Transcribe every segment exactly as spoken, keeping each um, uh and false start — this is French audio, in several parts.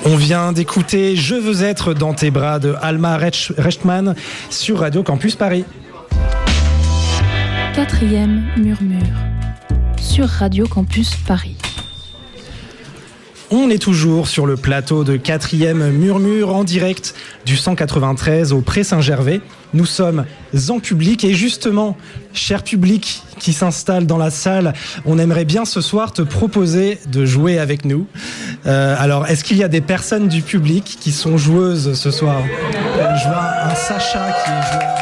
On vient d'écouter Je veux être dans tes bras de Alma Rechtman sur Radio Campus Paris. Quatrième murmure sur Radio Campus Paris. On est toujours sur le plateau de Quatrième Murmure en direct du cent quatre-vingt-treize au Pré Saint-Gervais. Nous sommes en public et justement, cher public qui s'installe dans la salle, on aimerait bien ce soir te proposer de jouer avec nous. Euh, alors, est-ce qu'il y a des personnes du public qui sont joueuses ce soir ? Je vois un Sacha qui est joueur.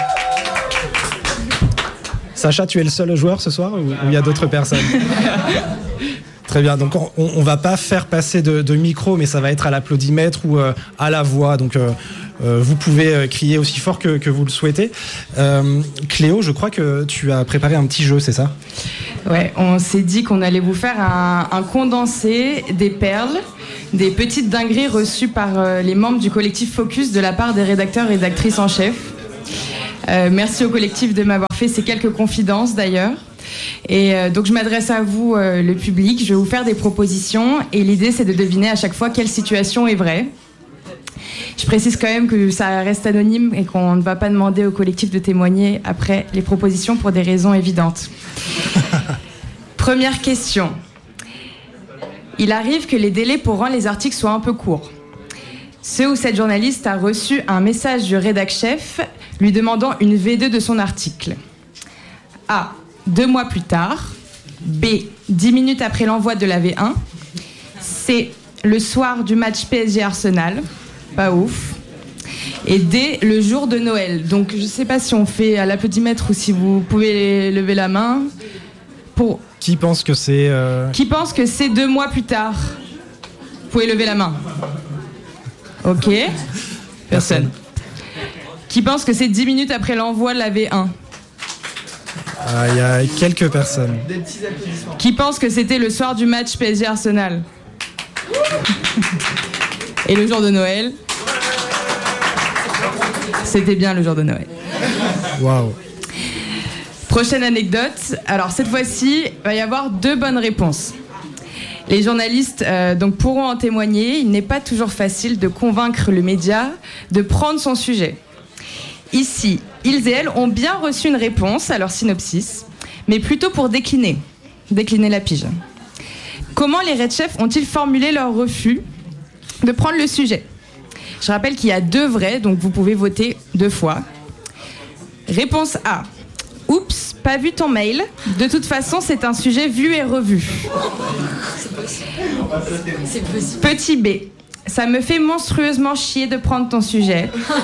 Sacha, tu es le seul joueur ce soir ou il y a d'autres personnes ? Très bien, donc on, on va pas faire passer de, de micro, mais ça va être à l'applaudimètre ou euh, à la voix. Donc euh, euh, vous pouvez euh, crier aussi fort que, que vous le souhaitez. Euh, Cléo, je crois que tu as préparé un petit jeu, c'est ça ? Ouais, on s'est dit qu'on allait vous faire un, un condensé des perles, des petites dingueries reçues par euh, les membres du collectif Focus de la part des rédacteurs et rédactrices en chef. Euh, merci au collectif de m'avoir fait ces quelques confidences d'ailleurs. Et euh, donc je m'adresse à vous, euh, le public. Je vais vous faire des propositions et l'idée c'est de deviner à chaque fois quelle situation est vraie. Je précise quand même que ça reste anonyme et qu'on ne va pas demander au collectif de témoigner après les propositions pour des raisons évidentes. Première question. Il arrive que les délais pour rendre les articles soient un peu courts. Ce ou cette journaliste a reçu un message du rédac-chef lui demandant une V deux de son article. A. Deux mois plus tard. B. Dix minutes après l'envoi de la V un. C. Le soir du match P S G Arsenal. Pas ouf. Et D. Le jour de Noël. Donc je ne sais pas si on fait à l'applaudimètre ou si vous pouvez lever la main. Pour... Qui pense que c'est... Euh... Qui pense que c'est deux mois plus tard ? Vous pouvez lever la main. Ok. Personne. Qui pense que c'est dix minutes après l'envoi de la V un ? Il y a quelques personnes. Qui pense que c'était le soir du match P S G Arsenal ? Et le jour de Noël ? C'était bien le jour de Noël. Waouh. Prochaine anecdote. Alors cette fois-ci, il va y avoir deux bonnes réponses. Les journalistes euh, donc pourront en témoigner. Il n'est pas toujours facile de convaincre le média de prendre son sujet. Ici, ils et elles ont bien reçu une réponse à leur synopsis, mais plutôt pour décliner, décliner la pige. Comment les Red-Chefs ont-ils formulé leur refus de prendre le sujet ? Je rappelle qu'il y a deux vrais, donc vous pouvez voter deux fois. Réponse A. Oups, pas vu ton mail. De toute façon, c'est un sujet vu et revu. C'est possible. C'est possible. Petit B. Ça me fait monstrueusement chier de prendre ton sujet.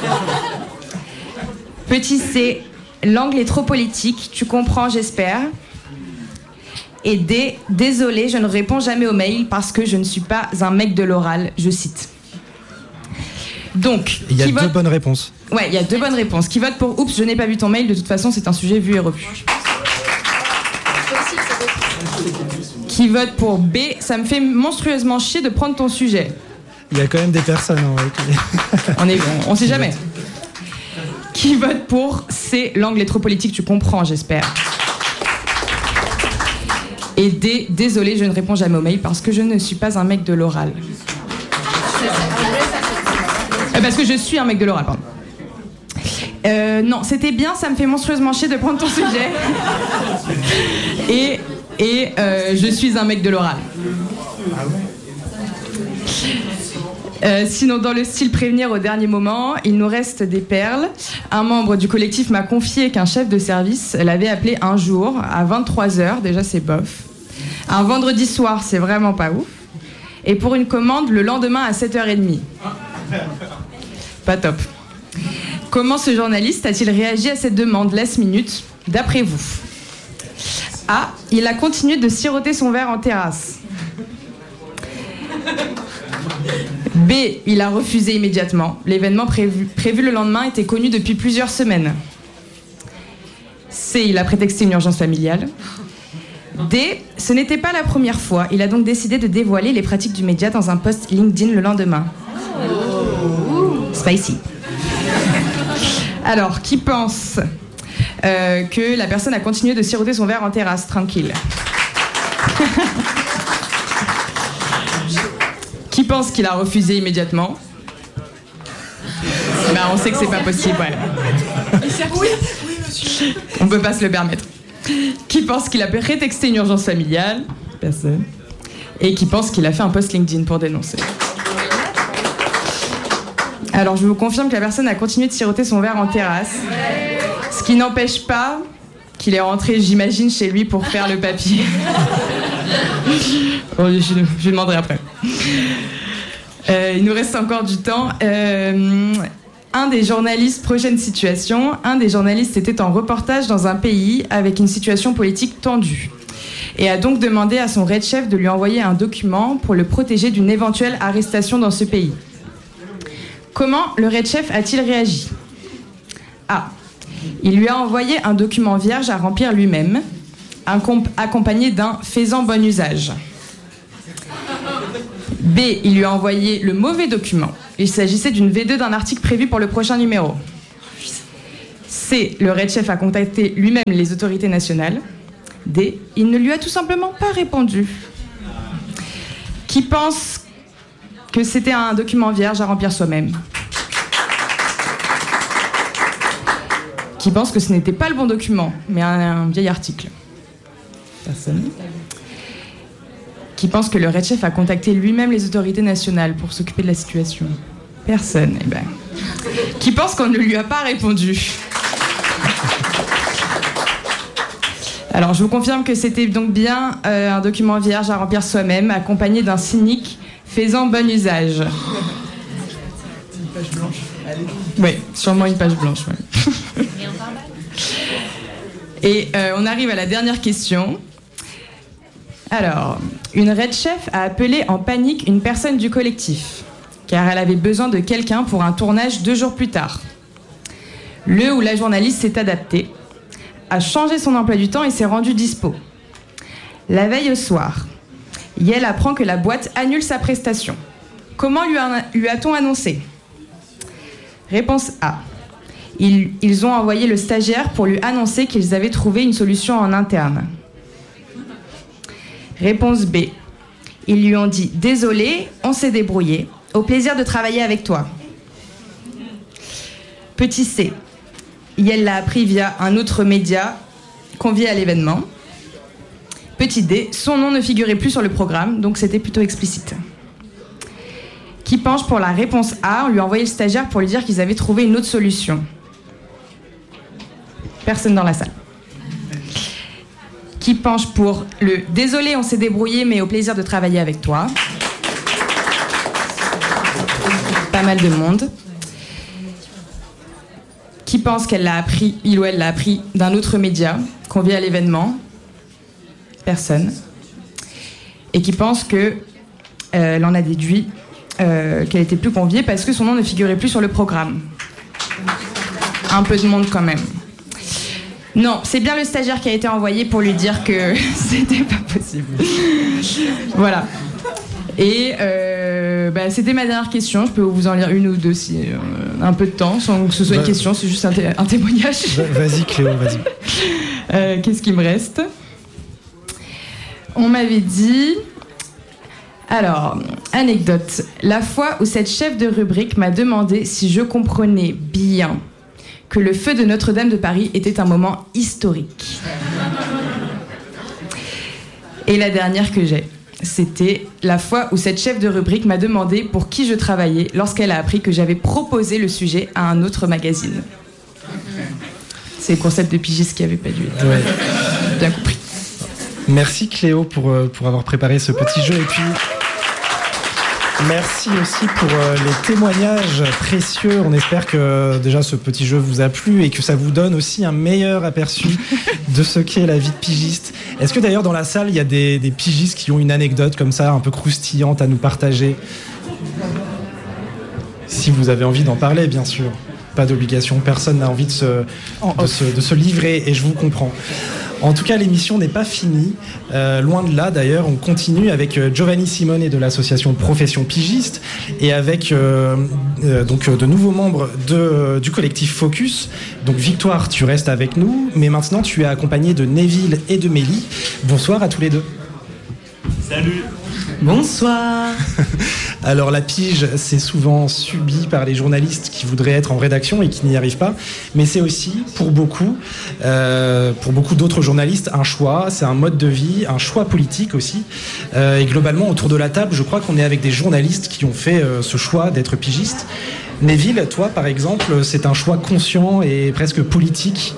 Petit C, l'angle est trop politique, tu comprends, j'espère. Et D, désolé, je ne réponds jamais aux mails parce que je ne suis pas un mec de l'oral, je cite. Donc, il y a deux vote... bonnes réponses. Ouais, il y a deux bonnes réponses. Qui vote pour oups, je n'ai pas vu ton mail, de toute façon, c'est un sujet vu et revu. Qui vote pour B, ça me fait monstrueusement chier de prendre ton sujet. Il y a quand même des personnes. En vrai, qui... on est, on, on sait jamais. Qui vote pour C, l'angle est trop politique, tu comprends, j'espère. Et D, désolé, je ne réponds jamais aux mails parce que je ne suis pas un mec de l'oral. Euh, parce que je suis un mec de l'oral, pardon. Euh, non, c'était bien, ça me fait monstrueusement chier de prendre ton sujet. Et, et euh, je suis un mec de l'oral. Ah ouais. Euh, sinon, dans le style prévenir au dernier moment, il nous reste des perles. Un membre du collectif m'a confié qu'un chef de service l'avait appelé un jour à vingt-trois heures, déjà c'est bof. Un vendredi soir, c'est vraiment pas ouf. Et pour une commande le lendemain à sept heures trente. Pas top. Comment ce journaliste a-t-il réagi à cette demande last minute, d'après vous ? A. Il a continué de siroter son verre en terrasse. B. Il a refusé immédiatement. L'événement prévu, prévu le lendemain était connu depuis plusieurs semaines. C. Il a prétexté une urgence familiale. D. Ce n'était pas la première fois. Il a donc décidé de dévoiler les pratiques du média dans un post LinkedIn le lendemain. Spicy. Alors, qui pense euh, que la personne a continué de siroter son verre en terrasse, tranquille ? Qui pense qu'il a refusé immédiatement? Ben, on sait que c'est pas possible, ouais. Oui, oui, monsieur. On peut pas se le permettre. Qui pense qu'il a prétexté une urgence familiale? Personne. Et qui pense qu'il a fait un post LinkedIn pour dénoncer? Alors, je vous confirme que la personne a continué de siroter son verre en terrasse. Ce qui n'empêche pas qu'il est rentré, j'imagine, chez lui pour faire le papier. Bon, je, je lui demanderai après. Euh, il nous reste encore du temps. Euh, un des journalistes, prochaine situation, un des journalistes était en reportage dans un pays avec une situation politique tendue et a donc demandé à son red chef de lui envoyer un document pour le protéger d'une éventuelle arrestation dans ce pays. Comment le red chef a-t-il réagi? A. Il lui a envoyé un document vierge à remplir lui-même, accompagné d'un « faisant bon usage ». B. Il lui a envoyé le mauvais document. Il s'agissait d'une V deux d'un article prévu pour le prochain numéro. C. Le red chef a contacté lui-même les autorités nationales. D. Il ne lui a tout simplement pas répondu. Qui pense que c'était un document vierge à remplir soi-même? Qui pense que ce n'était pas le bon document, mais un, un vieil article? Personne. Qui pense que le red chef a contacté lui-même les autorités nationales pour s'occuper de la situation? Personne. Eh ben. Qui pense qu'on ne lui a pas répondu? Alors, je vous confirme que c'était donc bien euh, un document vierge à remplir soi-même, accompagné d'un cynique faisant bon usage. Une page blanche. Oui, sûrement une page blanche. Ouais. Et euh, on arrive à la dernière question. Alors, une red chef a appelé en panique une personne du collectif, car elle avait besoin de quelqu'un pour un tournage deux jours plus tard. Le ou la journaliste s'est adapté, a changé son emploi du temps et s'est rendu dispo. La veille au soir, Yael apprend que la boîte annule sa prestation. Comment lui, a, lui a-t-on annoncé? Réponse A. Ils, ils ont envoyé le stagiaire pour lui annoncer qu'ils avaient trouvé une solution en interne. Réponse B. Ils lui ont dit « Désolé, on s'est débrouillé. Au plaisir de travailler avec toi. » Petit C. Yael l'a appris via un autre média convié à l'événement. Petit D. Son nom ne figurait plus sur le programme, donc c'était plutôt explicite. Qui penche pour la réponse A? On lui a envoyé le stagiaire pour lui dire qu'ils avaient trouvé une autre solution. Personne dans la salle. Qui penche pour le « Désolé, on s'est débrouillé, mais au plaisir de travailler avec toi ». Pas mal de monde. Qui pense qu'elle l'a appris, il ou elle l'a appris d'un autre média convié à l'événement? Personne. Et qui pense qu'elle euh, en a déduit euh, qu'elle était plus conviée parce que son nom ne figurait plus sur le programme. Un peu de monde quand même. Non, c'est bien le stagiaire qui a été envoyé pour lui dire que c'était pas possible. Voilà. Et euh, bah, c'était ma dernière question. Je peux vous en lire une ou deux si euh, un peu de temps, sans que ce soit une bah, question, c'est juste un, té- un témoignage. Vas-y Cléo, vas-y. Euh, qu'est-ce qui me reste? On m'avait dit... Alors, anecdote. La fois où cette chef de rubrique m'a demandé si je comprenais bien que le feu de Notre-Dame de Paris était un moment historique. Et la dernière que j'ai, c'était la fois où cette chef de rubrique m'a demandé pour qui je travaillais lorsqu'elle a appris que j'avais proposé le sujet à un autre magazine. C'est le concept de pigiste qui n'avait pas dû être ouais. bien compris. Merci Cléo pour, pour avoir préparé ce petit jeu et puis merci aussi pour les témoignages précieux. On espère que déjà ce petit jeu vous a plu et que ça vous donne aussi un meilleur aperçu de ce qu'est la vie de pigiste. Est-ce que d'ailleurs dans la salle il y a des, des pigistes qui ont une anecdote comme ça un peu croustillante à nous partager? Si vous avez envie d'en parler, bien sûr. Pas d'obligation, personne n'a envie de se, de, se, de se livrer et je vous comprends. En tout cas, l'émission n'est pas finie. Euh, loin de là, d'ailleurs, on continue avec Giovanni Simone de l'association Profession Pigiste et avec euh, euh, donc, de nouveaux membres de, du collectif Focus. Donc Victoire, tu restes avec nous, mais maintenant tu es accompagné de Neville et de Mélie. Bonsoir à tous les deux. Salut. Bonsoir. Alors la pige, c'est souvent subi par les journalistes qui voudraient être en rédaction et qui n'y arrivent pas, mais c'est aussi pour beaucoup, euh, pour beaucoup d'autres journalistes, un choix, c'est un mode de vie, un choix politique aussi. Euh, et globalement, autour de la table, je crois qu'on est avec des journalistes qui ont fait euh, ce choix d'être pigistes. Neville, toi par exemple, c'est un choix conscient et presque politique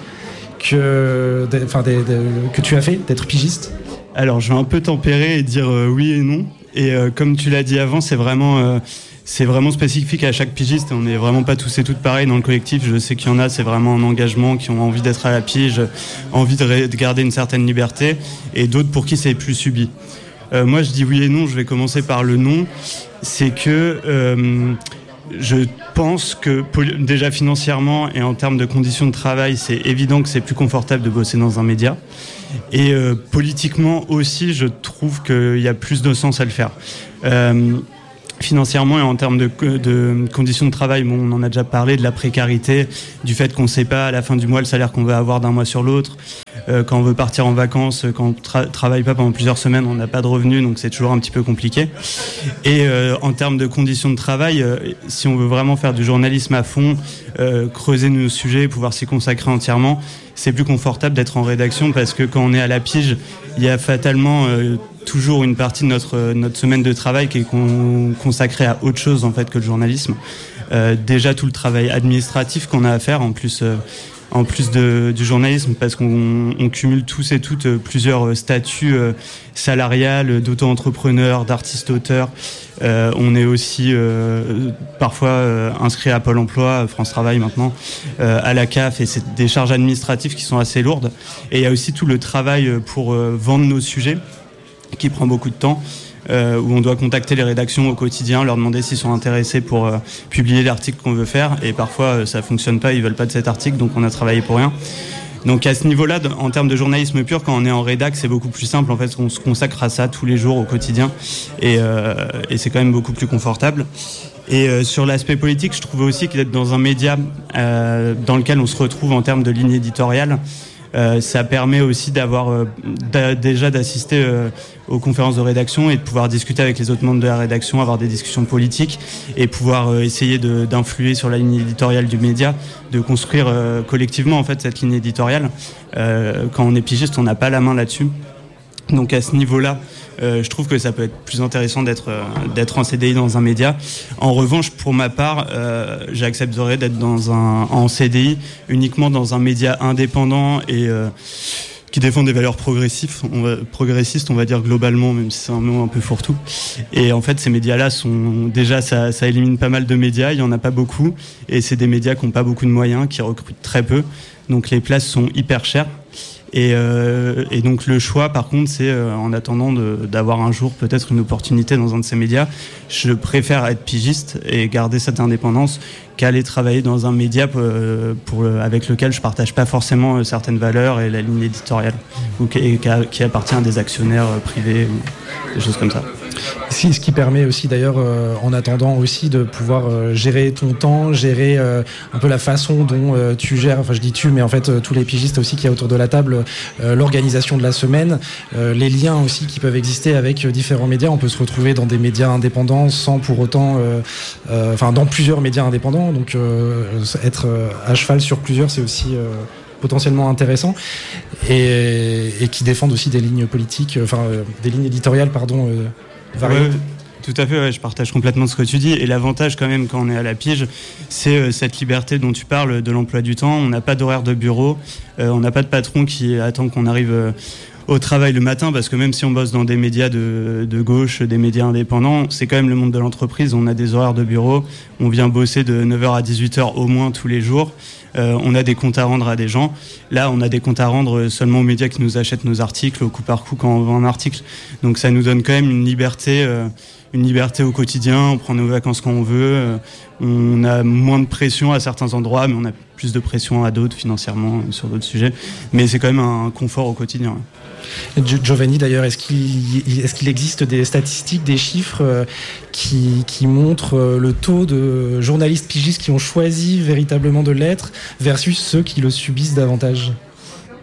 que, enfin, de, de, que tu as fait d'être pigiste. Alors, je vais un peu tempérer et dire euh, oui et non. Et euh, comme tu l'as dit avant, c'est vraiment, euh, c'est vraiment spécifique à chaque pigiste. On n'est vraiment pas tous et toutes pareils dans le collectif. Je sais qu'il y en a, c'est vraiment un engagement, qui ont envie d'être à la pige, envie de, ré- de garder une certaine liberté, et d'autres pour qui c'est plus subi. Euh, moi, je dis oui et non. Je vais commencer par le non. C'est que euh, je pense que déjà financièrement et en termes de conditions de travail, c'est évident que c'est plus confortable de bosser dans un média. Et euh, politiquement aussi, je trouve qu'il y a plus de sens à le faire. Euh, financièrement et en termes de, de conditions de travail, bon, on en a déjà parlé, de la précarité, du fait qu'on ne sait pas à la fin du mois le salaire qu'on va avoir d'un mois sur l'autre. Euh, quand on veut partir en vacances, quand on ne tra- travaille pas pendant plusieurs semaines, on n'a pas de revenus, donc c'est toujours un petit peu compliqué. Et euh, en termes de conditions de travail, euh, si on veut vraiment faire du journalisme à fond, euh, creuser nos sujets, pouvoir s'y consacrer entièrement, c'est plus confortable d'être en rédaction parce que quand on est à la pige, il y a fatalement euh, toujours une partie de notre, notre semaine de travail qui est con- consacrée à autre chose en fait que le journalisme. Euh, déjà tout le travail administratif qu'on a à faire en plus... Euh, en plus de, du journalisme, parce qu'on on cumule tous et toutes plusieurs statuts euh, salariales, d'auto-entrepreneurs, d'artistes-auteurs. Euh, on est aussi euh, parfois euh, inscrit à Pôle emploi, France Travail maintenant, euh, à la C A F, et c'est des charges administratives qui sont assez lourdes. Et il y a aussi tout le travail pour euh, vendre nos sujets, qui prend beaucoup de temps. Euh, où on doit contacter les rédactions au quotidien, leur demander s'ils sont intéressés pour euh, publier l'article qu'on veut faire, et parfois euh, ça fonctionne pas, ils veulent pas de cet article, donc on a travaillé pour rien. Donc à ce niveau-là, en termes de journalisme pur, quand on est en rédac, c'est beaucoup plus simple, en fait, on se consacre à ça tous les jours au quotidien, et, euh, et c'est quand même beaucoup plus confortable. Et euh, sur l'aspect politique, je trouve aussi qu'être dans un média euh, dans lequel on se retrouve en termes de ligne éditoriale, Euh, ça permet aussi d'avoir euh, d'a, déjà d'assister euh, aux conférences de rédaction et de pouvoir discuter avec les autres membres de la rédaction, avoir des discussions politiques et pouvoir euh, essayer de, d'influer sur la ligne éditoriale du média, de construire euh, collectivement en fait cette ligne éditoriale. Euh, quand on est pigiste, on n'a pas la main là-dessus. Donc à ce niveau-là, euh, je trouve que ça peut être plus intéressant d'être, euh, d'être en C D I dans un média. En revanche, pour ma part, euh, j'accepterais d'être dans un, en C D I uniquement dans un média indépendant et euh, qui défend des valeurs progressives, on va, progressistes, on va dire globalement, même si c'est un mot un peu fourre-tout. Et en fait, ces médias-là sont déjà, ça, ça élimine pas mal de médias, il y en a pas beaucoup, et c'est des médias qui n'ont pas beaucoup de moyens, qui recrutent très peu, donc les places sont hyper chères. Et, euh, et donc le choix, par contre, c'est euh, en attendant de, d'avoir un jour peut-être une opportunité dans un de ces médias, je préfère être pigiste et garder cette indépendance qu'aller travailler dans un média pour, pour, avec lequel je partage pas forcément certaines valeurs et la ligne éditoriale, ou qui, qui appartient à des actionnaires privés ou des choses comme ça. Si, ce qui permet aussi d'ailleurs, euh, en attendant aussi, de pouvoir euh, gérer ton temps, gérer euh, un peu la façon dont euh, tu gères, enfin je dis tu, mais en fait euh, tous les pigistes aussi qu'il y a autour de la table, euh, l'organisation de la semaine, euh, les liens aussi qui peuvent exister avec euh, différents médias. On peut se retrouver dans des médias indépendants sans pour autant, euh, euh, enfin dans plusieurs médias indépendants, donc euh, être euh, à cheval sur plusieurs, c'est aussi... Euh, potentiellement intéressant et, et qui défendent aussi des lignes politiques, enfin euh, des lignes éditoriales, pardon, euh, variées. Ouais, tout à fait, ouais, je partage complètement ce que tu dis. Et l'avantage quand même quand on est à la pige, c'est euh, cette liberté dont tu parles de l'emploi du temps. On n'a pas d'horaire de bureau, euh, on n'a pas de patron qui attend qu'on arrive euh, au travail le matin, parce que même si on bosse dans des médias de, de gauche, des médias indépendants, c'est quand même le monde de l'entreprise. On a des horaires de bureau, on vient bosser de neuf heures à dix-huit heures au moins tous les jours. Euh, on a des comptes à rendre à des gens. Là, on a des comptes à rendre seulement aux médias qui nous achètent nos articles au coup par coup quand on vend un article. Donc ça nous donne quand même une liberté, euh, une liberté au quotidien. On prend nos vacances quand on veut. Euh, on a moins de pression à certains endroits, mais on a plus de pression à d'autres financièrement sur d'autres sujets. Mais c'est quand même un confort au quotidien. Giovanni, d'ailleurs, est-ce qu'il, est-ce qu'il existe des statistiques, des chiffres euh, qui, qui montrent euh, le taux de journalistes pigistes qui ont choisi véritablement de l'être versus ceux qui le subissent davantage ?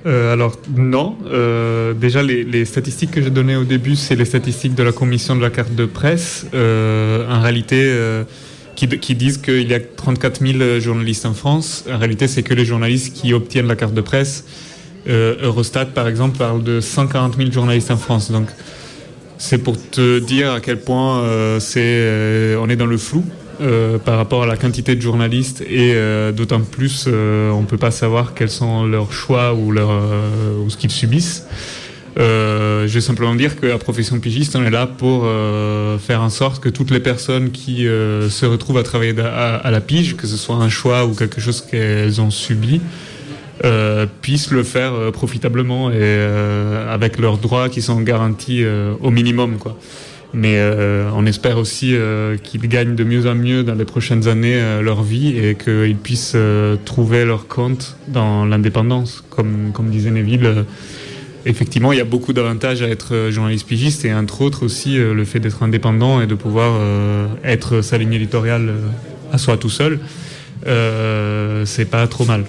Euh, alors non, euh, déjà les, les statistiques que j'ai données au début, c'est les statistiques de la commission de la carte de presse. Euh, en réalité, euh, qui, qui disent qu'il y a trente-quatre mille journalistes en France. En réalité, c'est que les journalistes qui obtiennent la carte de presse. Euh, Eurostat, par exemple, parle de cent quarante mille journalistes en France. Donc, c'est pour te dire à quel point euh, c'est, euh, on est dans le flou euh, par rapport à la quantité de journalistes et euh, d'autant plus, euh, on ne peut pas savoir quels sont leurs choix ou, leur, euh, ou ce qu'ils subissent. Euh, je vais simplement dire que la profession pigiste, on est là pour euh, faire en sorte que toutes les personnes qui euh, se retrouvent à travailler à, à la pige, que ce soit un choix ou quelque chose qu'elles ont subi, euh, puissent le faire euh, profitablement et euh, avec leurs droits qui sont garantis euh, au minimum, quoi. Mais euh, on espère aussi euh, qu'ils gagnent de mieux en mieux dans les prochaines années euh, leur vie et qu'ils puissent euh, trouver leur compte dans l'indépendance. Comme, comme disait Neville, euh, effectivement, il y a beaucoup d'avantages à être journaliste pigiste et entre autres aussi euh, le fait d'être indépendant et de pouvoir euh, être sa ligne éditoriale euh, à soi tout seul. Euh, c'est pas trop mal.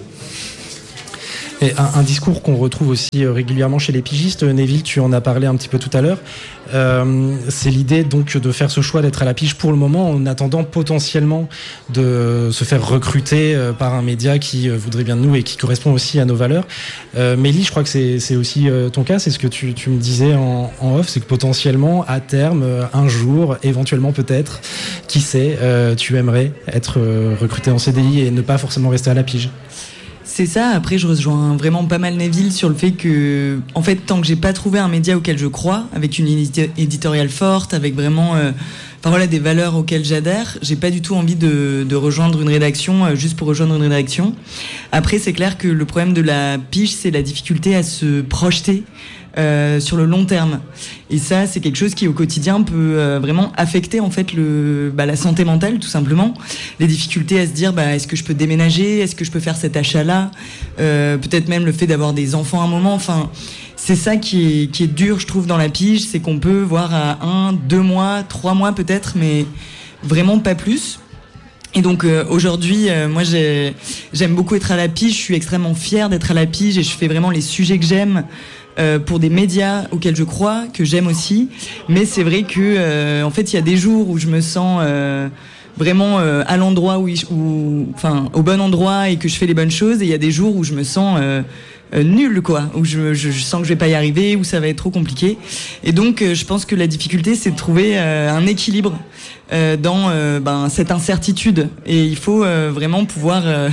Et un, un discours qu'on retrouve aussi régulièrement chez les pigistes, Neville, tu en as parlé un petit peu tout à l'heure, euh, c'est l'idée donc de faire ce choix d'être à la pige pour le moment en attendant potentiellement de se faire recruter par un média qui voudrait bien de nous et qui correspond aussi à nos valeurs. Euh, Mélie, je crois que c'est, c'est aussi ton cas, c'est ce que tu, tu me disais en, en off, c'est que potentiellement à terme, un jour, éventuellement peut-être, qui sait, euh, tu aimerais être recruté en C D I et ne pas forcément rester à la pige. C'est ça, après je rejoins vraiment pas mal Neville sur le fait que, en fait, tant que j'ai pas trouvé un média auquel je crois, avec une ligne éditoriale forte, avec vraiment euh, enfin, voilà, des valeurs auxquelles j'adhère, j'ai pas du tout envie de, de rejoindre une rédaction euh, juste pour rejoindre une rédaction. Après, c'est clair que le problème de la pige, c'est la difficulté à se projeter Euh, sur le long terme. Et ça, c'est quelque chose qui au quotidien peut euh, vraiment affecter en fait le, bah, la santé mentale, tout simplement. Les difficultés à se dire, bah, est-ce que je peux déménager, est-ce que je peux faire cet achat-là, euh, peut-être même le fait d'avoir des enfants à un moment. Enfin, c'est ça qui est, qui est dur, je trouve, dans la pige, c'est qu'on peut voir à un, deux mois, trois mois peut-être, mais vraiment pas plus. Et donc euh, aujourd'hui, euh, moi j'ai, j'aime beaucoup être à la pige, je suis extrêmement fière d'être à la pige et je fais vraiment les sujets que j'aime. Euh, pour des médias auxquels je crois, que j'aime aussi, mais c'est vrai que euh, en fait il y a des jours où je me sens euh, vraiment euh, à l'endroit où, où, enfin au bon endroit et que je fais les bonnes choses, et il y a des jours où je me sens euh, euh, nulle, quoi, où je, je, je sens que je vais pas y arriver, où ça va être trop compliqué. Et donc euh, je pense que la difficulté c'est de trouver euh, un équilibre euh, dans euh, ben, cette incertitude, et il faut euh, vraiment pouvoir euh,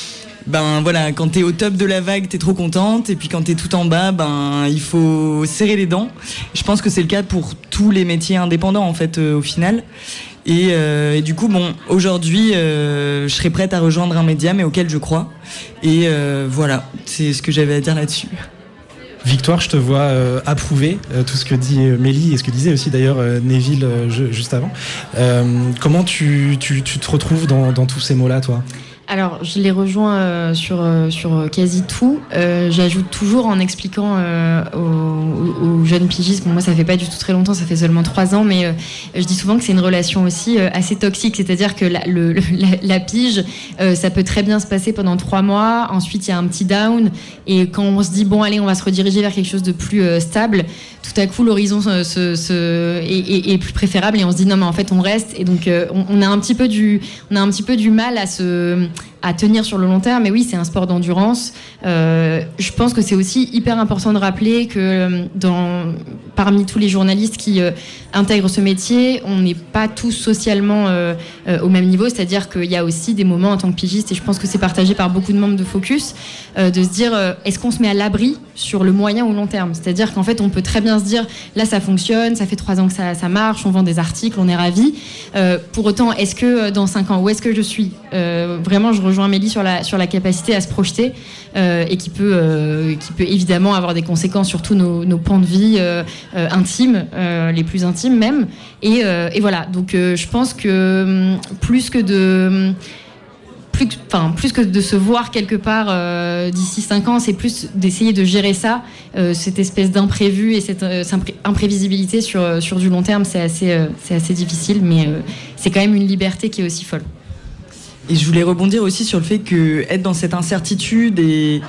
ben voilà, quand t'es au top de la vague, t'es trop contente, et puis quand t'es tout en bas, ben il faut serrer les dents. Je pense que c'est le cas pour tous les métiers indépendants en fait euh, au final. Et, euh, et du coup, bon, aujourd'hui, euh, je serais prête à rejoindre un média, mais auquel je crois. Et euh, voilà, c'est ce que j'avais à dire là-dessus. Victoire, je te vois euh, approuver euh, tout ce que dit euh, Mélie et ce que disait aussi d'ailleurs euh, Neville euh, je, juste avant. Euh, comment tu, tu, tu te retrouves dans, dans tous ces mots-là, toi ? Alors, je les rejoins euh, sur, euh, sur quasi tout. Euh, j'ajoute toujours en expliquant euh, aux, aux jeunes pigistes, bon, moi ça fait pas du tout très longtemps, ça fait seulement trois ans, mais euh, je dis souvent que c'est une relation aussi euh, assez toxique, c'est-à-dire que la, le, la, la pige, euh, ça peut très bien se passer pendant trois mois, ensuite il y a un petit down, et quand on se dit, bon allez, on va se rediriger vers quelque chose de plus euh, stable, tout à coup l'horizon se, se, se, est, est, est plus préférable, et on se dit non mais en fait on reste, et donc euh, on, on, a un petit peu du, on a un petit peu du mal à se... à tenir sur le long terme, mais oui, c'est un sport d'endurance. Euh, je pense que c'est aussi hyper important de rappeler que dans, parmi tous les journalistes qui euh, intègrent ce métier, on n'est pas tous socialement euh, euh, au même niveau, c'est-à-dire qu'il y a aussi des moments en tant que pigiste, et je pense que c'est partagé par beaucoup de membres de Focus, euh, de se dire, euh, est-ce qu'on se met à l'abri sur le moyen ou long terme ? C'est-à-dire qu'en fait, on peut très bien se dire, là, ça fonctionne, ça fait trois ans que ça, ça marche, on vend des articles, on est ravis. Euh, pour autant, est-ce que dans cinq ans, où est-ce que je suis ? euh, Vraiment, je rejoins Mélie sur la, sur la capacité à se projeter euh, et qui peut, euh, qui peut évidemment avoir des conséquences sur tous nos, nos pans de vie euh, euh, intimes, euh, les plus intimes même. Et, euh, et voilà, donc euh, je pense que plus que de... Plus que, enfin, plus que de se voir quelque part euh, d'ici cinq ans, c'est plus d'essayer de gérer ça, euh, cette espèce d'imprévu et cette euh, imprévisibilité sur, sur du long terme, c'est assez, euh, c'est assez difficile, mais euh, c'est quand même une liberté qui est aussi folle. Et je voulais rebondir aussi sur le fait que être dans cette incertitude et,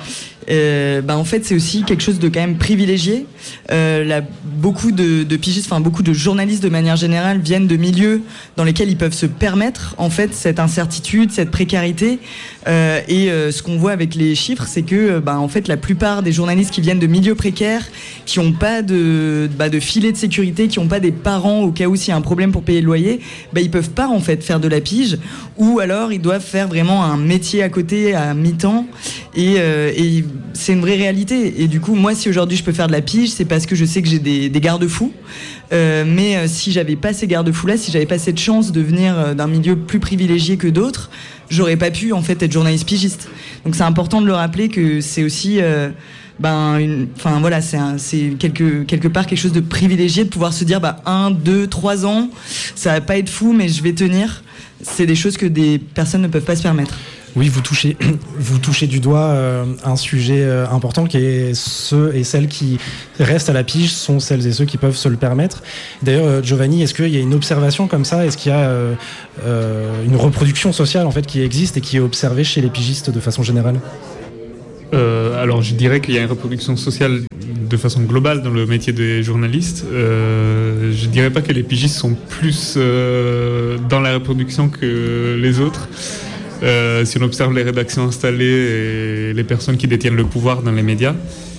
Euh, bah en fait c'est aussi quelque chose de quand même privilégié. Euh, là, beaucoup de, de pigistes, enfin beaucoup de journalistes de manière générale viennent de milieux dans lesquels ils peuvent se permettre en fait cette incertitude, cette précarité. Euh, et euh, ce qu'on voit avec les chiffres, c'est que bah, en fait la plupart des journalistes qui viennent de milieux précaires, qui n'ont pas de, bah, de filet de sécurité, qui n'ont pas des parents au cas où s'il y a un problème pour payer le loyer, bah, ils peuvent pas en fait faire de la pige, ou alors ils doivent faire vraiment un métier à côté à mi-temps. Et, euh, et c'est une vraie réalité. Et du coup, moi, si aujourd'hui je peux faire de la pige, c'est parce que je sais que j'ai des, des garde-fous. Euh, mais euh, si j'avais pas ces garde-fous-là, si j'avais pas cette chance de venir euh, d'un milieu plus privilégié que d'autres, j'aurais pas pu en fait être journaliste pigiste. Donc c'est important de le rappeler que c'est aussi, euh, ben, une, enfin voilà, c'est, un, c'est quelque quelque part quelque chose de privilégié de pouvoir se dire, bah un, deux, trois ans, ça va pas être fou, mais je vais tenir. C'est des choses que des personnes ne peuvent pas se permettre. Oui, vous touchez, vous touchez du doigt euh, un sujet euh, important qui est ceux et celles qui restent à la pige sont celles et ceux qui peuvent se le permettre. D'ailleurs, euh, Giovanni, est-ce qu'il y a une observation comme ça ? Est-ce qu'il y a euh, euh, une reproduction sociale en fait qui existe et qui est observée chez les pigistes de façon générale ? Euh, alors, je dirais qu'il y a une reproduction sociale de façon globale dans le métier des journalistes. Euh, je dirais pas que les pigistes sont plus euh, dans la reproduction que les autres. Euh, si on observe les rédactions installées et les personnes qui détiennent le pouvoir dans les médias,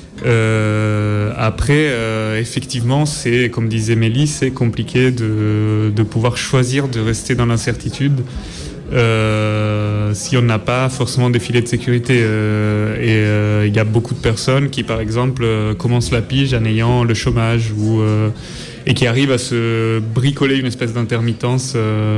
euh, après, euh, effectivement, c'est, comme disait Mélie, c'est compliqué de, de pouvoir choisir de rester dans l'incertitude euh, si on n'a pas forcément des filets de sécurité. Euh, et il euh, y a beaucoup de personnes qui, par exemple, euh, commencent la pige en ayant le chômage ou, euh, et qui arrivent à se bricoler une espèce d'intermittence euh,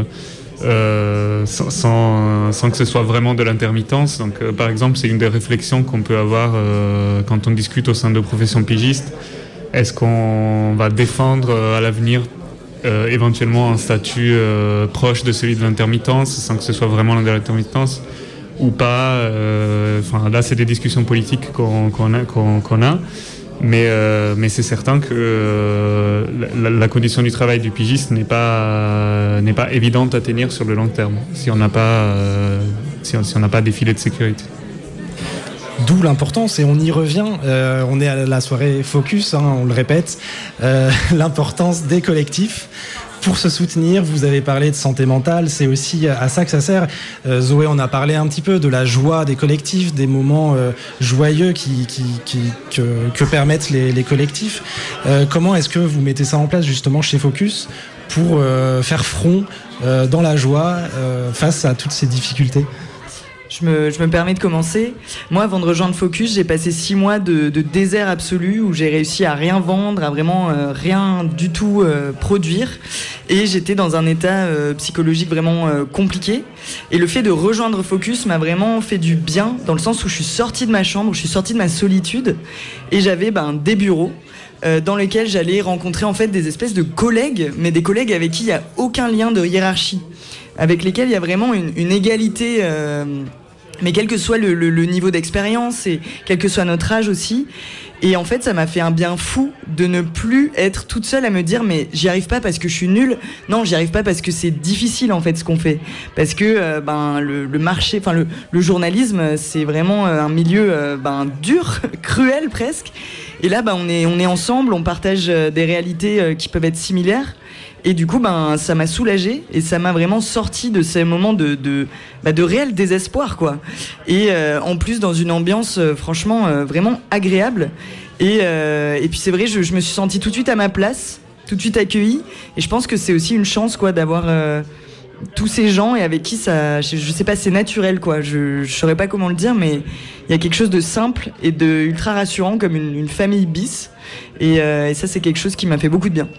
Euh, sans, sans, sans que ce soit vraiment de l'intermittence. Donc, euh, par exemple, c'est une des réflexions qu'on peut avoir euh, quand on discute au sein de professions pigistes. Est-ce qu'on va défendre euh, à l'avenir euh, éventuellement un statut euh, proche de celui de l'intermittence sans que ce soit vraiment de l'intermittence ou pas euh, enfin, là, c'est des discussions politiques qu'on, qu'on a, qu'on, qu'on a. Mais, euh, mais c'est certain que euh, la, la condition du travail du pigiste n'est pas, n'est pas évidente à tenir sur le long terme si on n'a pas, euh, si on, si on n'a pas des filets de sécurité. D'où l'importance, et on y revient, euh, on est à la soirée Focus, hein, on le répète, euh, l'importance des collectifs. Pour se soutenir, vous avez parlé de santé mentale, c'est aussi à ça que ça sert. Euh, Zoé en a parlé un petit peu de la joie des collectifs, des moments euh, joyeux qui, qui, qui, que, que permettent les, les collectifs. Euh, comment est-ce que vous mettez ça en place justement chez Focus pour euh, faire front euh, dans la joie euh, face à toutes ces difficultés ? Je me, je me permets de commencer. Moi, avant de rejoindre Focus, j'ai passé six mois de, de désert absolu où j'ai réussi à rien vendre, à vraiment euh, rien du tout euh, produire. Et j'étais dans un état euh, psychologique vraiment euh, compliqué. Et le fait de rejoindre Focus m'a vraiment fait du bien, dans le sens où je suis sortie de ma chambre, je suis sortie de ma solitude. Et j'avais ben, des bureaux euh, dans lesquels j'allais rencontrer en fait des espèces de collègues, mais des collègues avec qui il n'y a aucun lien de hiérarchie, avec lesquels il y a vraiment une, une égalité, euh, mais quel que soit le, le, le niveau d'expérience et quel que soit notre âge aussi. Et en fait, ça m'a fait un bien fou de ne plus être toute seule à me dire mais j'y arrive pas parce que je suis nulle. Non, j'y arrive pas parce que c'est difficile en fait ce qu'on fait. Parce que euh, ben le, le marché, enfin le, le journalisme, c'est vraiment un milieu euh, ben dur, cruel presque. Et là, ben on est on est ensemble, on partage des réalités euh, qui peuvent être similaires. Et du coup, ben, ça m'a soulagée et ça m'a vraiment sorti de ces moments de, de, bah, de réel désespoir, quoi. Et euh, en plus, dans une ambiance, euh, franchement, euh, vraiment agréable. Et, euh, et puis, c'est vrai, je, je me suis sentie tout de suite à ma place, tout de suite accueillie. Et je pense que c'est aussi une chance, quoi, d'avoir euh, tous ces gens et avec qui ça, je, je sais pas, c'est naturel, quoi. Je, je saurais pas comment le dire, mais il y a quelque chose de simple et de ultra rassurant, comme une, une famille bis. Et, euh, et ça, c'est quelque chose qui m'a fait beaucoup de bien.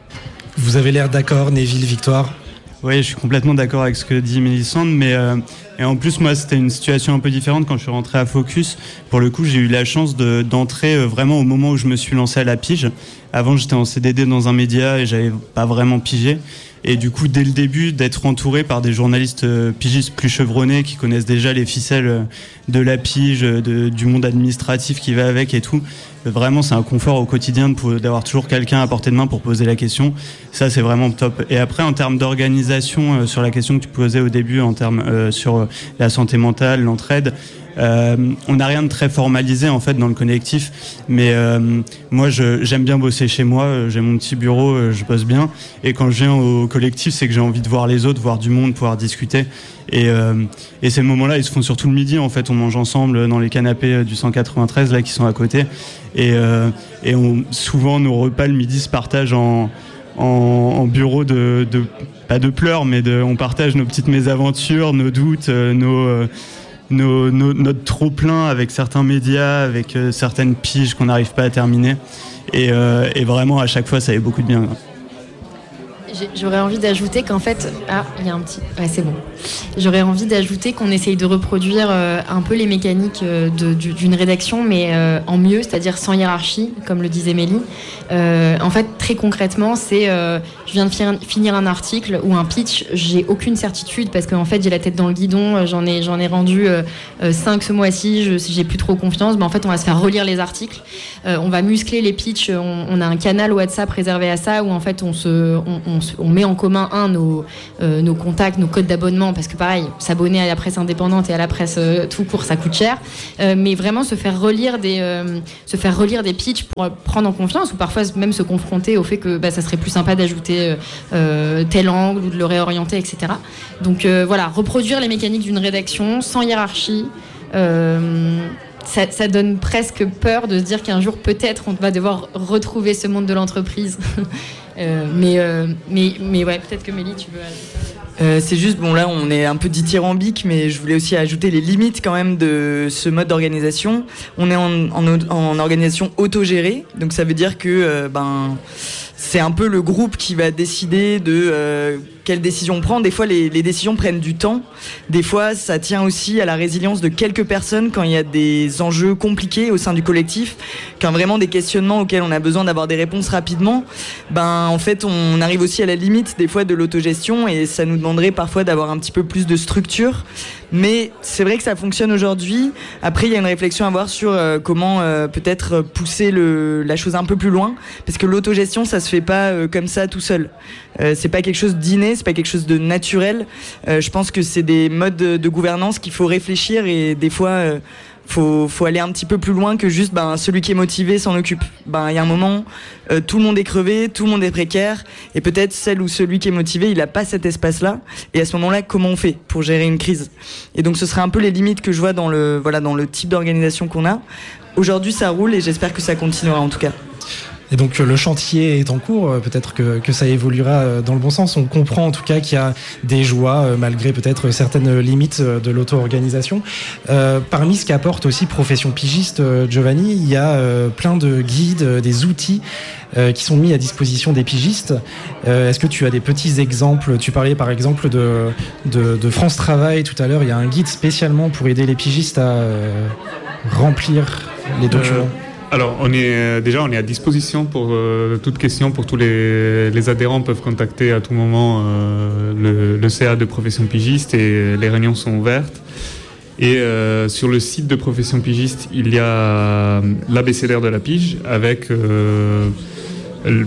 Vous avez l'air d'accord, Neville, Victoire ? Oui, je suis complètement d'accord avec ce que dit Mélissandre, mais euh, et en plus moi c'était une situation un peu différente quand je suis rentré à Focus. Pour le coup, j'ai eu la chance de, d'entrer vraiment au moment où je me suis lancé à la pige. Avant, j'étais en C D D dans un média et j'avais pas vraiment pigé. Et du coup, dès le début, d'être entouré par des journalistes pigistes plus chevronnés qui connaissent déjà les ficelles de la pige, de, du monde administratif qui va avec et tout, vraiment, c'est un confort au quotidien de, d'avoir toujours quelqu'un à portée de main pour poser la question. Ça, c'est vraiment top. Et après, en termes d'organisation, euh, sur la question que tu posais au début, en termes euh, sur la santé mentale, l'entraide, Euh, on n'a rien de très formalisé en fait dans le collectif, mais euh, moi je, j'aime bien bosser chez moi, j'ai mon petit bureau, je bosse bien, et quand je viens au collectif c'est que j'ai envie de voir les autres, voir du monde, pouvoir discuter, et, euh, et ces moments-là ils se font surtout le midi en fait, on mange ensemble dans les canapés du cent quatre-vingt-treize là qui sont à côté, et, euh, et on, souvent nos repas le midi se partagent en, en, en bureau de, de, pas de pleurs, mais de, on partage nos petites mésaventures, nos doutes, nos... Euh, Nos, nos, notre trop-plein avec certains médias, avec euh, certaines piges qu'on n'arrive pas à terminer. Et, euh, et vraiment, à chaque fois, ça avait beaucoup de bien. J'aurais envie d'ajouter qu'en fait... Ah, il y a un petit... Ouais, c'est bon. J'aurais envie d'ajouter qu'on essaye de reproduire euh, un peu les mécaniques euh, de, d'une rédaction, mais euh, en mieux, c'est-à-dire sans hiérarchie, comme le disait Mélie. Euh, en fait, très concrètement, c'est... Euh, je viens de fi- finir un article ou un pitch, j'ai aucune certitude, parce qu'en fait, j'ai la tête dans le guidon, j'en ai, j'en ai rendu euh, euh, cinq ce mois-ci, je, j'ai plus trop confiance. Ben, en fait, on va se faire relire les articles, euh, on va muscler les pitchs, on, on a un canal WhatsApp réservé à ça, où en fait, on se... On, on, on met en commun un nos, euh, nos contacts, nos codes d'abonnement, parce que pareil, s'abonner à la presse indépendante et à la presse euh, tout court, ça coûte cher, euh, mais vraiment se faire relire des euh, se faire relire des pitchs pour prendre en confiance, ou parfois même se confronter au fait que bah, ça serait plus sympa d'ajouter euh, tel angle ou de le réorienter, et cetera. Donc euh, voilà, reproduire les mécaniques d'une rédaction sans hiérarchie. Euh, Ça, ça donne presque peur de se dire qu'un jour peut-être on va devoir retrouver ce monde de l'entreprise. euh, mais, euh, mais, mais ouais, peut-être que Mélie, tu veux ajouter. Euh, c'est juste, bon là on est un peu dithyrambique, mais je voulais aussi ajouter les limites quand même de ce mode d'organisation. On est en, en, en organisation autogérée, donc ça veut dire que euh, ben, c'est un peu le groupe qui va décider de euh, quelles décisions on prend. Des fois les, les décisions prennent du temps, des fois ça tient aussi à la résilience de quelques personnes quand il y a des enjeux compliqués au sein du collectif, quand vraiment des questionnements auxquels on a besoin d'avoir des réponses rapidement, ben en fait on arrive aussi à la limite des fois de l'autogestion, et ça nous demanderait parfois d'avoir un petit peu plus de structure. Mais c'est vrai que ça fonctionne aujourd'hui. Après, il y a une réflexion à avoir sur euh, comment euh, peut-être pousser le, la chose un peu plus loin, parce que l'autogestion, ça se fait pas euh, comme ça tout seul. Euh, c'est pas quelque chose d'inné, c'est pas quelque chose de naturel. Euh, je pense que c'est des modes de, de gouvernance qu'il faut réfléchir, et des fois, euh, faut, faut aller un petit peu plus loin que juste ben, celui qui est motivé s'en occupe. Ben, il y a un moment, euh, tout le monde est crevé, tout le monde est précaire, et peut-être celle ou celui qui est motivé, il n'a pas cet espace-là. Et à ce moment-là, comment on fait pour gérer une crise ? Et donc, ce serait un peu les limites que je vois dans le, voilà, dans le type d'organisation qu'on a. Aujourd'hui, ça roule, et j'espère que ça continuera en tout cas. Et donc le chantier est en cours, peut-être que, que ça évoluera dans le bon sens. On comprend en tout cas qu'il y a des joies, malgré peut-être certaines limites de l'auto-organisation. Euh, parmi ce qu'apporte aussi Profession Pigiste, Giovanni, il y a euh, plein de guides, des outils euh, qui sont mis à disposition des pigistes. Euh, est-ce que tu as des petits exemples ? Tu parlais par exemple de, de, de France Travail tout à l'heure. Il y a un guide spécialement pour aider les pigistes à euh, remplir les documents. Euh... Alors, on est, déjà, on est à disposition pour euh, toute question, pour tous les, les adhérents peuvent contacter à tout moment euh, le, le C A de Profession Pigiste, et les réunions sont ouvertes. Et euh, sur le site de Profession Pigiste, il y a l'abécédaire de la pige avec euh, le,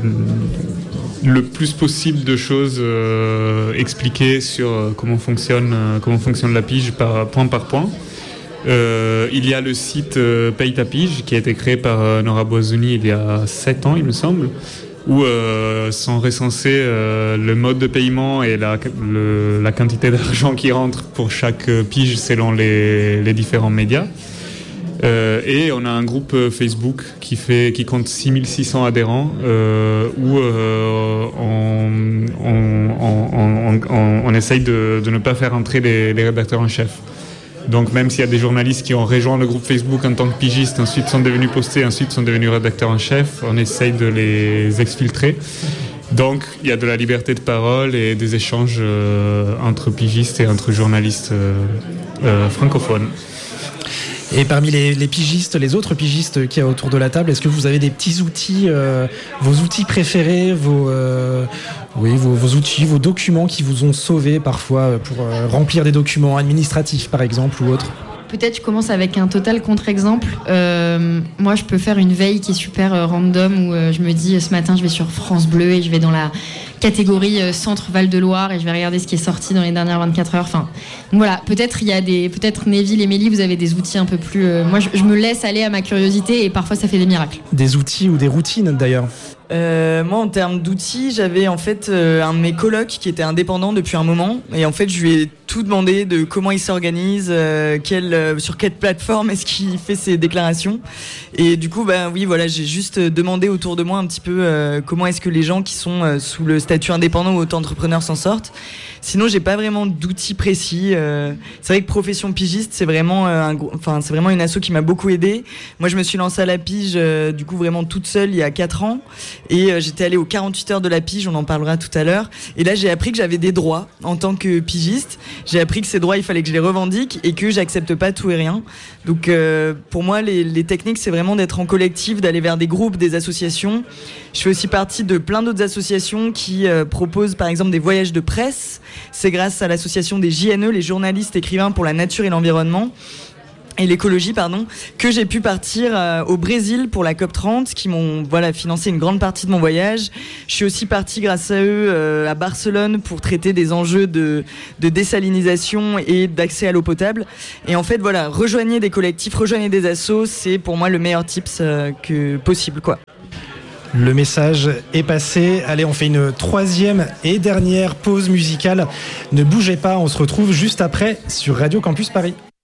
le plus possible de choses euh, expliquées sur comment fonctionne, comment fonctionne la pige par, point par point. Euh, il y a le site euh, Paye ta pige qui a été créé par euh, Nora Boisoni il y a sept ans, il me semble, où euh, sont recensés euh, le mode de paiement et la, le, la quantité d'argent qui rentre pour chaque pige selon les, les différents médias. Euh, et on a un groupe Facebook qui, fait, qui compte six mille six cents adhérents euh, où euh, on, on, on, on, on, on essaye de, de ne pas faire entrer les, les rédacteurs en chef. Donc même s'il y a des journalistes qui ont rejoint le groupe Facebook en tant que pigistes, ensuite sont devenus postés, ensuite sont devenus rédacteurs en chef, on essaye de les exfiltrer. Donc il y a de la liberté de parole et des échanges euh, entre pigistes et entre journalistes euh, euh, francophones. Et parmi les, les pigistes, les autres pigistes qu'il y a autour de la table, est-ce que vous avez des petits outils, euh, vos outils préférés, vos, euh, oui, vos, vos outils, vos documents qui vous ont sauvé parfois pour euh, remplir des documents administratifs par exemple ou autres ? Peut-être je commence avec un total contre-exemple. Euh, moi, je peux faire une veille qui est super euh, random où euh, je me dis ce matin je vais sur France Bleu et je vais dans la catégorie euh, Centre Val-de-Loire et je vais regarder ce qui est sorti dans les dernières vingt-quatre heures. Enfin, donc voilà, peut-être il y a des, peut-être Neville et Mélie, vous avez des outils un peu plus. Euh, moi, je, je me laisse aller à ma curiosité et parfois ça fait des miracles. Des outils ou des routines d'ailleurs. Euh, moi, en termes d'outils, j'avais en fait euh, un de mes colocs qui était indépendant depuis un moment, et en fait, je lui ai tout demandé de comment il s'organise, euh, quelle, euh, sur quelle plateforme est-ce qu'il fait ses déclarations. Et du coup, ben oui, voilà, j'ai juste demandé autour de moi un petit peu euh, comment est-ce que les gens qui sont euh, sous le statut indépendant ou auto-entrepreneur s'en sortent. Sinon, j'ai pas vraiment d'outils précis. Euh, c'est vrai que Profession Pigiste, c'est vraiment, euh, un, enfin, c'est vraiment une asso qui m'a beaucoup aidée. Moi, je me suis lancée à la pige, euh, du coup, vraiment toute seule il y a quatre ans. Et euh, j'étais allée aux quarante-huit heures de la pige, on en parlera tout à l'heure. Et là, j'ai appris que j'avais des droits en tant que pigiste. J'ai appris que ces droits, il fallait que je les revendique et que j'accepte pas tout et rien. Donc, euh, pour moi, les, les techniques, c'est vraiment d'être en collectif, d'aller vers des groupes, des associations. Je fais aussi partie de plein d'autres associations qui euh, proposent, par exemple, des voyages de presse. C'est grâce à l'association des J N E, les journalistes écrivains pour la nature et l'environnement, et l'écologie, pardon, que j'ai pu partir euh, au Brésil pour la COP trente, qui m'ont voilà financé une grande partie de mon voyage. Je suis aussi partie grâce à eux euh, à Barcelone pour traiter des enjeux de, de désalinisation et d'accès à l'eau potable. Et en fait, voilà, rejoignez des collectifs, rejoignez des assos, c'est pour moi le meilleur tips euh, que possible, quoi. Le message est passé. Allez, on fait une troisième et dernière pause musicale. Ne bougez pas, on se retrouve juste après sur Radio Campus Paris.